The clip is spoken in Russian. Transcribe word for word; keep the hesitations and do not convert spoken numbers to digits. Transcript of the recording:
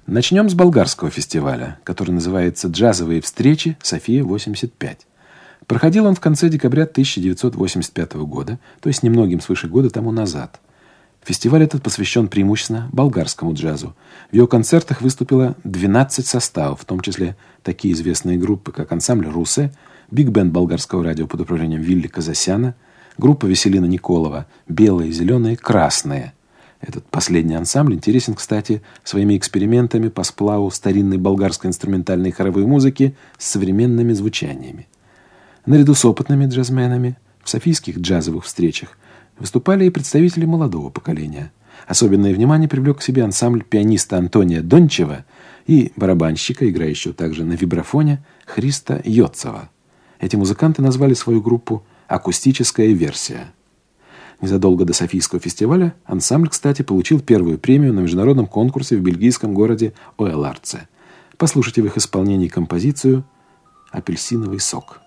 Начнем с болгарского фестиваля, который называется «Джазовые встречи София-восемьдесят пять». Проходил он в конце декабря тысяча девятьсот восемьдесят пятого года, то есть немногим свыше года тому назад. Фестиваль этот посвящен преимущественно болгарскому джазу. В его концертах выступило двенадцать составов, в том числе такие известные группы, как ансамбль «Русе», биг-бенд болгарского радио под управлением Вилли Казасяна, группа Веселина Николова «Белые, зеленые, красные». Этот последний ансамбль интересен, кстати, своими экспериментами по сплаву старинной болгарской инструментальной хоровой музыки с современными звучаниями. Наряду с опытными джазменами в софийских джазовых встречах выступали и представители молодого поколения. Особенное внимание привлек к себе ансамбль пианиста Антония Дончева и барабанщика, играющего также на вибрафоне, Христа Йоцева. Эти музыканты назвали свою группу «Акустическая версия». Незадолго до Софийского фестиваля ансамбль, кстати, получил первую премию на международном конкурсе в бельгийском городе Оэларце. Послушайте в их исполнении композицию «Апельсиновый сок».